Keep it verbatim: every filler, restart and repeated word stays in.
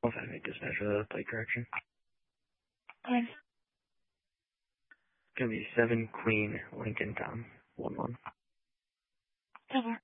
I'll have to make dispatch for the plate correction. Okay. It's gonna be seven Queen Lincoln Tom. One one. Over.